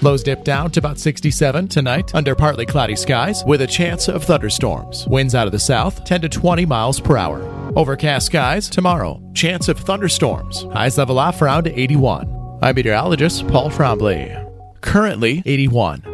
Lows dip down to about 67 tonight under partly cloudy skies with a chance of thunderstorms. Winds out of the south 10 to 20 miles per hour. Overcast skies tomorrow. Chance of thunderstorms. Highs level off around 81. I'm meteorologist Paul Trombley. Currently 81.